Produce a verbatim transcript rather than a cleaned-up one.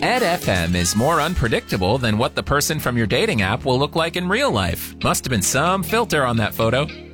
Ed F M is more unpredictable than what the person from your dating app will look like in real life. Must have been some filter on that photo.